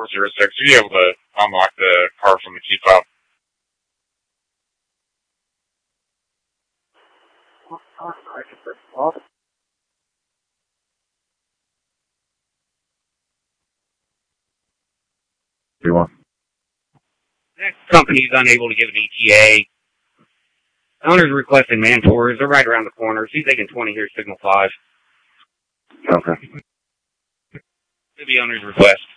406. Are you able to unlock the car from the key fob? You want? That company's unable to give an ETA. Owner's requesting man tours. They're right around the corner. See if they can 20 here, signal 5. Okay. To the owner's request.